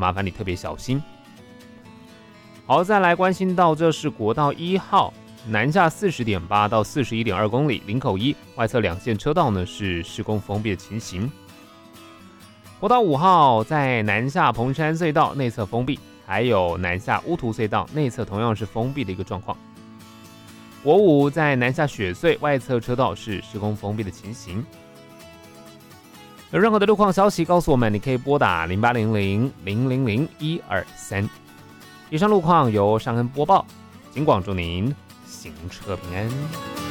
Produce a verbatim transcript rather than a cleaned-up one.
麻烦你特别小心。好，再来关心到这是国道一号南下 四十点八 到 四十一点二 公里，林口一外侧两线车道呢是施工封闭的情形。国道五号在南下彭山隧道内侧封闭，还有南下乌涂隧道内侧同样是封闭的一个状况。国五在南下雪隧外侧车道是施工封闭的情形。有任何的路况消息告诉我们，你可以拨打零八零零零零零一二三。以上路况由尚恩播报，警广祝您行车平安。